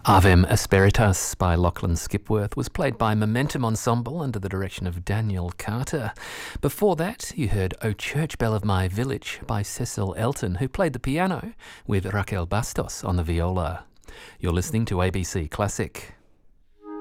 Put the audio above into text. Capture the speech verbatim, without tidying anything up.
Avem Asperitas by Lachlan Skipworth was played by Momentum Ensemble under the direction of Daniel Carter. Before that, you heard O Church Bell of My Village by Cecil Elton, who played the piano with Raquel Bastos on the viola. You're listening to A B C Classic.